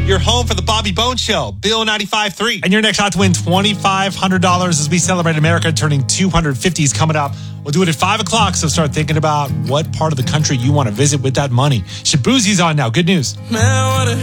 Your home for the Bobby Bones Show, Bill 95.3. And your next shot to win $2,500 as we celebrate America turning 250s coming up. We'll do it at 5 o'clock, so start thinking about what part of the country you want to visit with that money. Shaboozie's on now. Good news. Man, what a